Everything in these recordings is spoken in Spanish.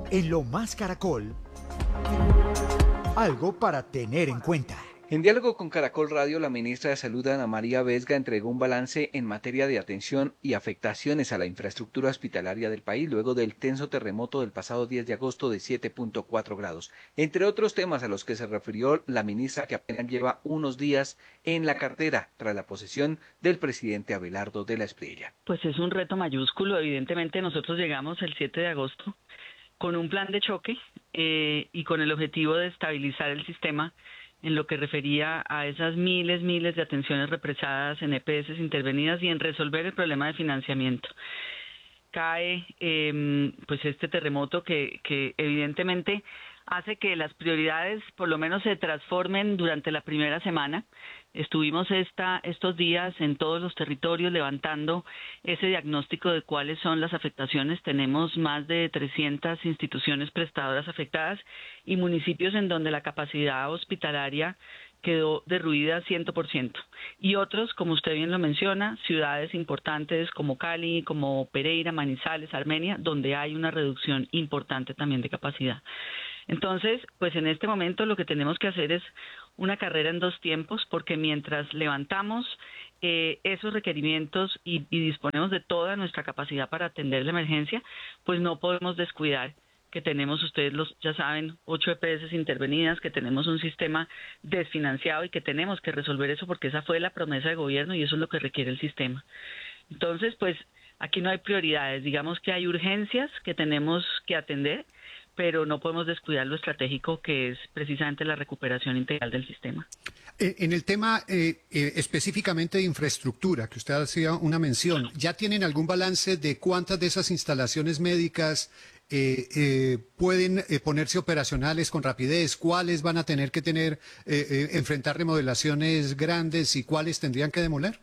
En Lo Más Caracol, algo para tener en cuenta. En diálogo con Caracol Radio, la ministra de Salud, Ana María Vesga, entregó un balance en materia de atención y afectaciones a la infraestructura hospitalaria del país luego del tenso terremoto del pasado 10 de agosto de 7.4 grados. Entre otros temas a los que se refirió la ministra, que apenas lleva unos días en la cartera tras la posesión del presidente Abelardo de la Espriella. Pues es un reto mayúsculo. Evidentemente nosotros llegamos el 7 de agosto con un plan de choque y con el objetivo de estabilizar el sistema en lo que refería a esas miles de atenciones represadas en EPS intervenidas y en resolver el problema de financiamiento. Cae pues este terremoto que evidentemente hace que las prioridades por lo menos se transformen durante la primera semana. Estuvimos estos días en todos los territorios levantando ese diagnóstico de cuáles son las afectaciones. Tenemos más de 300 instituciones prestadoras afectadas y municipios en donde la capacidad hospitalaria quedó derruida 100%. Y otros, como usted bien lo menciona, ciudades importantes como Cali, como Pereira, Manizales, Armenia, donde hay una reducción importante también de capacidad. Entonces, pues en este momento lo que tenemos que hacer es una carrera en dos tiempos, porque mientras levantamos esos requerimientos y disponemos de toda nuestra capacidad para atender la emergencia, pues no podemos descuidar que tenemos, ustedes ya saben, 8 EPS intervenidas, que tenemos un sistema desfinanciado y que tenemos que resolver eso porque esa fue la promesa de gobierno y eso es lo que requiere el sistema. Entonces, pues aquí no hay prioridades, digamos que hay urgencias que tenemos que atender, pero no podemos descuidar lo estratégico que es precisamente la recuperación integral del sistema. En el tema específicamente de infraestructura, que usted hacía una mención, ¿ya tienen algún balance de cuántas de esas instalaciones médicas pueden ponerse operacionales con rapidez? ¿Cuáles van a tener que enfrentar remodelaciones grandes y cuáles tendrían que demoler?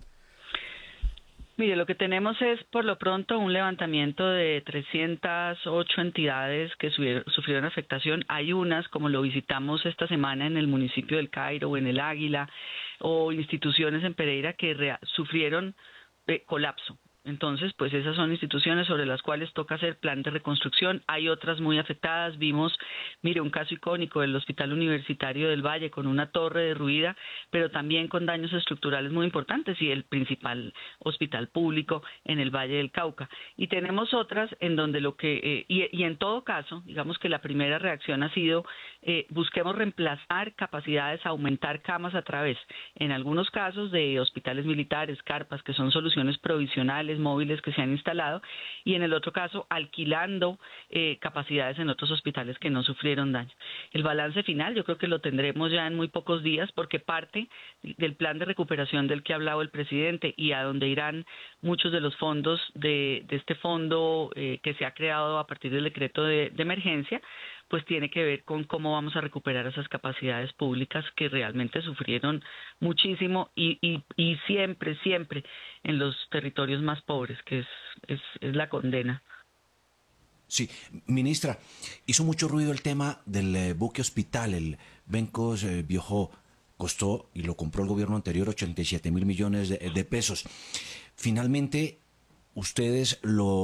Mire, lo que tenemos es, por lo pronto, un levantamiento de 308 entidades que sufrieron afectación. Hay unas, como lo visitamos esta semana en el municipio del Cairo o en el Águila, o instituciones en Pereira que sufrieron colapso. Entonces, pues esas son instituciones sobre las cuales toca hacer plan de reconstrucción. Hay otras muy afectadas. Vimos, mire, un caso icónico del Hospital Universitario del Valle con una torre derruida, pero también con daños estructurales muy importantes, y el principal hospital público en el Valle del Cauca. Y tenemos otras en donde y en todo caso, digamos que la primera reacción ha sido busquemos reemplazar capacidades, aumentar camas a través, en algunos casos, de hospitales militares, carpas, que son soluciones provisionales, móviles que se han instalado, y en el otro caso alquilando capacidades en otros hospitales que no sufrieron daño. El balance final yo creo que lo tendremos ya en muy pocos días, porque parte del plan de recuperación del que ha hablado el presidente y a donde irán muchos de los fondos de este fondo que se ha creado a partir del decreto de emergencia, pues tiene que ver con cómo vamos a recuperar esas capacidades públicas que realmente sufrieron muchísimo y siempre en los territorios más pobres, que es la condena. Sí, ministra, hizo mucho ruido el tema del buque hospital, el Bencos Biojó. Costó, y lo compró el gobierno anterior, 87.000 millones de pesos. Finalmente, ustedes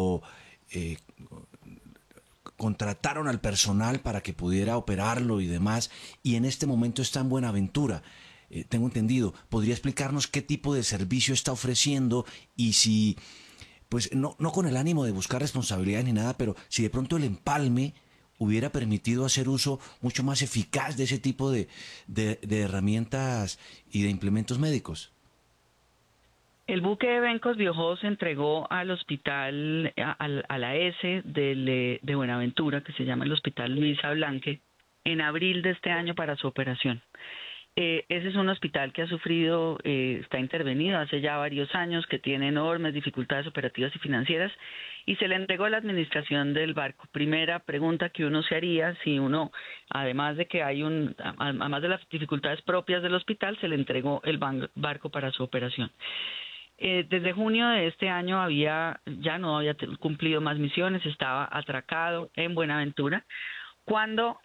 contrataron al personal para que pudiera operarlo y demás, y en este momento está en Buenaventura. Tengo entendido. ¿Podría explicarnos qué tipo de servicio está ofreciendo y si, pues no con el ánimo de buscar responsabilidad ni nada, pero si de pronto el empalme hubiera permitido hacer uso mucho más eficaz de ese tipo de herramientas y de implementos médicos? El buque de Bencos Biojó se entregó al hospital, a la S de Buenaventura, que se llama el Hospital Luisa Blanque, en abril de este año para su operación. Ese es un hospital que ha sufrido, está intervenido hace ya varios años, que tiene enormes dificultades operativas y financieras, y se le entregó a la administración del barco. Primera pregunta que uno se haría, si uno, además de que además de las dificultades propias del hospital, se le entregó el barco para su operación. Desde junio de este año ya no había cumplido más misiones, estaba atracado en Buenaventura. Cuando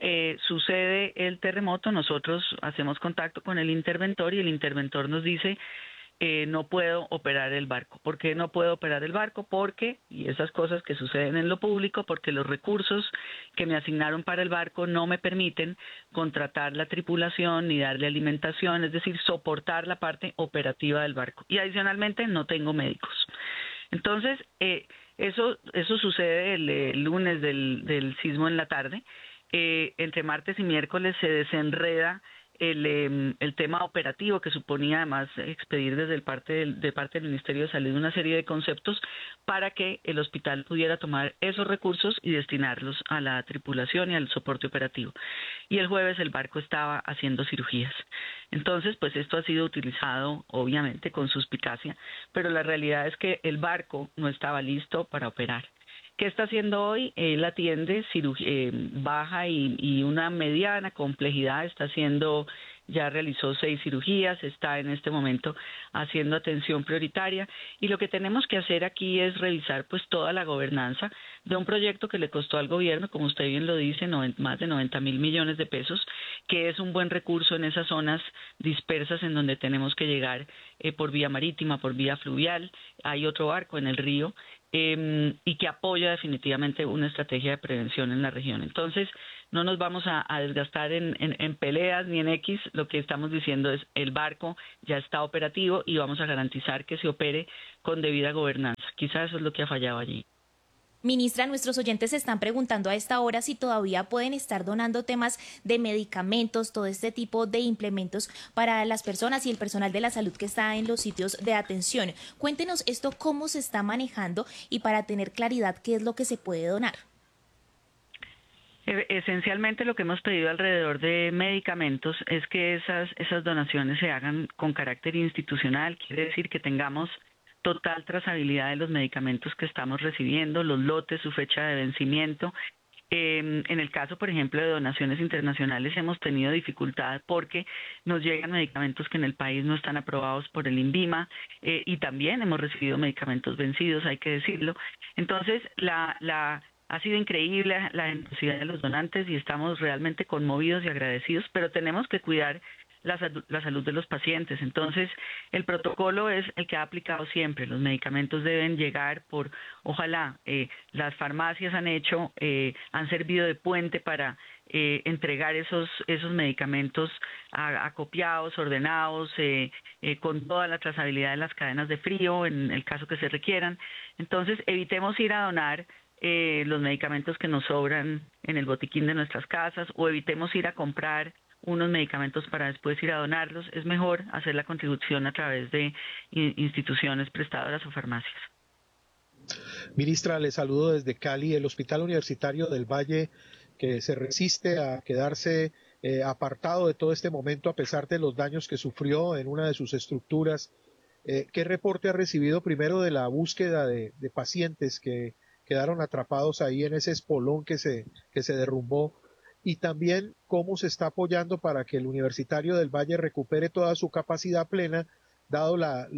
sucede el terremoto, nosotros hacemos contacto con el interventor y el interventor nos dice no puedo operar el barco. ¿Por qué no puedo operar el barco? Porque, y esas cosas que suceden en lo público, porque los recursos que me asignaron para el barco no me permiten contratar la tripulación ni darle alimentación, es decir, soportar la parte operativa del barco. Y adicionalmente no tengo médicos. Entonces, eso sucede el lunes del sismo en la tarde. Entre martes y miércoles se desenreda el tema operativo, que suponía además expedir de parte del Ministerio de Salud una serie de conceptos para que el hospital pudiera tomar esos recursos y destinarlos a la tripulación y al soporte operativo. Y el jueves el barco estaba haciendo cirugías. Entonces, pues esto ha sido utilizado obviamente con suspicacia, pero la realidad es que el barco no estaba listo para operar. ¿Qué está haciendo hoy? Él atiende baja y una mediana complejidad, ya realizó 6 cirugías, está en este momento haciendo atención prioritaria, y lo que tenemos que hacer aquí es revisar pues toda la gobernanza de un proyecto que le costó al gobierno, como usted bien lo dice, más de 90.000 millones de pesos, que es un buen recurso en esas zonas dispersas en donde tenemos que llegar por vía marítima, por vía fluvial. Hay otro barco en el río, y que apoya definitivamente una estrategia de prevención en la región. Entonces, no nos vamos a desgastar en peleas ni en X. Lo que estamos diciendo es el barco ya está operativo y vamos a garantizar que se opere con debida gobernanza. Quizás eso es lo que ha fallado allí. Ministra, nuestros oyentes se están preguntando a esta hora si todavía pueden estar donando temas de medicamentos, todo este tipo de implementos para las personas y el personal de la salud que está en los sitios de atención. Cuéntenos esto, cómo se está manejando y para tener claridad qué es lo que se puede donar. Esencialmente lo que hemos pedido alrededor de medicamentos es que esas donaciones se hagan con carácter institucional, quiere decir que tengamos total trazabilidad de los medicamentos que estamos recibiendo, los lotes, su fecha de vencimiento. En el caso, por ejemplo, de donaciones internacionales hemos tenido dificultad porque nos llegan medicamentos que en el país no están aprobados por el INVIMA, y también hemos recibido medicamentos vencidos, hay que decirlo. Entonces, ha sido increíble la generosidad de los donantes y estamos realmente conmovidos y agradecidos, pero tenemos que cuidar la salud de los pacientes. Entonces, el protocolo es el que ha aplicado siempre. Los medicamentos deben llegar ojalá, las farmacias han servido de puente para entregar esos medicamentos acopiados, ordenados, con toda la trazabilidad de las cadenas de frío en el caso que se requieran. Entonces, evitemos ir a donar los medicamentos que nos sobran en el botiquín de nuestras casas, o evitemos ir a comprar unos medicamentos para después ir a donarlos. Es mejor hacer la contribución a través de instituciones prestadoras o farmacias. Ministra, le saludo desde Cali. El Hospital Universitario del Valle, que se resiste a quedarse apartado de todo este momento a pesar de los daños que sufrió en una de sus estructuras. ¿Qué reporte ha recibido primero de la búsqueda de pacientes que quedaron atrapados ahí en ese espolón que se derrumbó? Y también cómo se está apoyando para que el Universitario del Valle recupere toda su capacidad plena, dado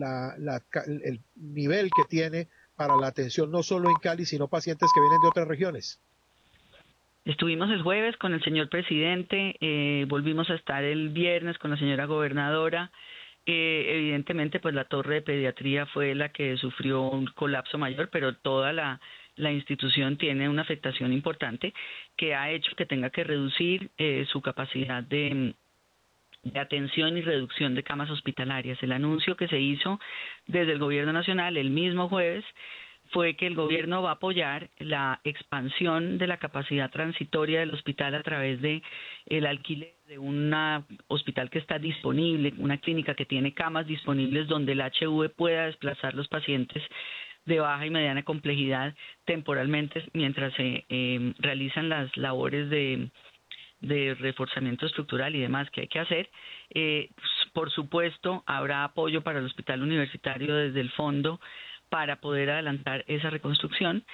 el nivel que tiene para la atención no solo en Cali, sino pacientes que vienen de otras regiones. Estuvimos el jueves con el señor presidente, volvimos a estar el viernes con la señora gobernadora. Evidentemente, pues la torre de pediatría fue la que sufrió un colapso mayor, pero toda la institución tiene una afectación importante que ha hecho que tenga que reducir su capacidad de atención y reducción de camas hospitalarias. El anuncio que se hizo desde el Gobierno Nacional el mismo jueves fue que el gobierno va a apoyar la expansión de la capacidad transitoria del hospital a través de el alquiler de un hospital que está disponible, una clínica que tiene camas disponibles donde el HIV pueda desplazar los pacientes de baja y mediana complejidad temporalmente mientras se realizan las labores de reforzamiento estructural y demás que hay que hacer. Por supuesto, habrá apoyo para el hospital universitario desde el fondo para poder adelantar esa reconstrucción,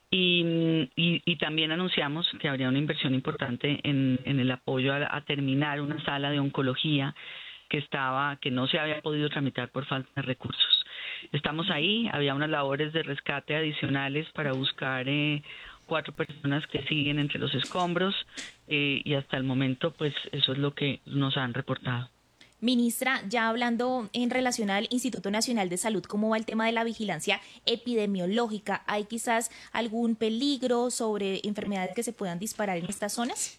y también anunciamos que habría una inversión importante en el apoyo a terminar una sala de oncología que no se había podido tramitar por falta de recursos. Estamos ahí, había unas labores de rescate adicionales para buscar 4 personas que siguen entre los escombros, y hasta el momento pues eso es lo que nos han reportado. Ministra, ya hablando en relación al Instituto Nacional de Salud, ¿cómo va el tema de la vigilancia epidemiológica? ¿Hay quizás algún peligro sobre enfermedades que se puedan disparar en estas zonas?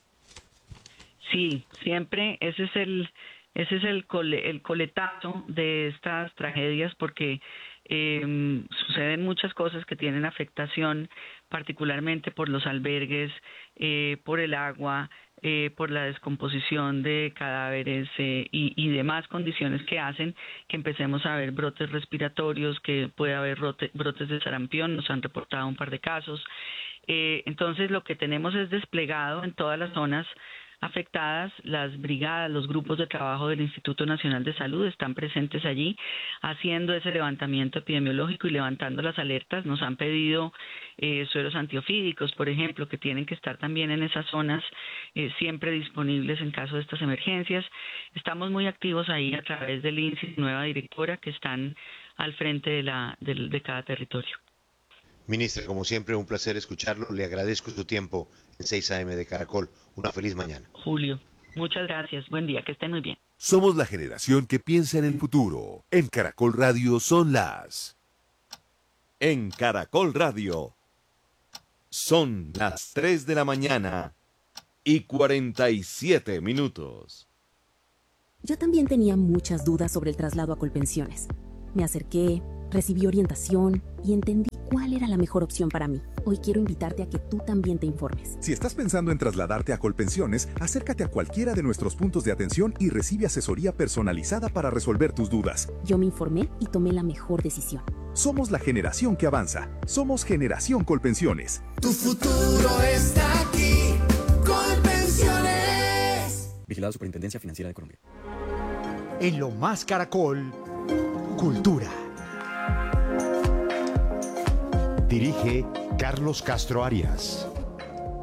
Sí, siempre ese es el coletazo de estas tragedias, porque suceden muchas cosas que tienen afectación, particularmente por los albergues, por el agua, por la descomposición de cadáveres y demás condiciones que hacen que empecemos a ver brotes respiratorios, que puede haber brotes de sarampión. Nos han reportado un par de casos. Entonces lo que tenemos es desplegado en todas las zonas afectadas, las brigadas, los grupos de trabajo del Instituto Nacional de Salud están presentes allí haciendo ese levantamiento epidemiológico y levantando las alertas. Nos han pedido sueros antiofídicos, por ejemplo, que tienen que estar también en esas zonas siempre disponibles en caso de estas emergencias. Estamos muy activos ahí a través del INSI, nueva directora, que están al frente de cada territorio. Ministra, como siempre, un placer escucharlo. Le agradezco su tiempo en 6 AM de Caracol. Una feliz mañana. Julio, muchas gracias. Buen día, que estén muy bien. Somos la generación que piensa en el futuro. En Caracol Radio son las... En Caracol Radio son las 3 de la mañana y 47 minutos. Yo también tenía muchas dudas sobre el traslado a Colpensiones. Me acerqué, recibí orientación y entendí cuál era la mejor opción para mí. Hoy quiero invitarte a que tú también te informes. Si estás pensando en trasladarte a Colpensiones, acércate a cualquiera de nuestros puntos de atención y recibe asesoría personalizada para resolver tus dudas. Yo me informé y tomé la mejor decisión. Somos la generación que avanza. Somos Generación Colpensiones. Tu futuro está aquí. Colpensiones. Vigilado Superintendencia Financiera de Colombia. En Lo Más Caracol, Cultura. Dirige Carlos Castro Arias.